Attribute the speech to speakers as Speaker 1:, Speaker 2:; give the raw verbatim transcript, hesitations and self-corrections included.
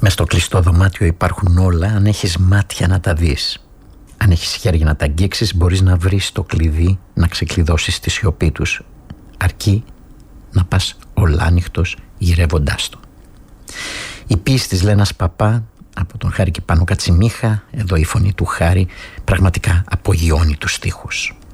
Speaker 1: Μες στο κλειστό δωμάτιο υπάρχουν όλα, αν έχεις μάτια να τα δεις. Αν έχεις χέρια να τα αγγίξεις, μπορείς να βρεις το κλειδί να ξεκλειδώσεις τη σιωπή τους. Αρκεί να πας ολάνυχτος γυρεύοντάς το. Η ποίηση της Λένας Παπά από τον Χάρη Κιπάνο Κατσιμίχα, εδώ η φωνή του Χάρη πραγματικά απογειώνει τους στίχους.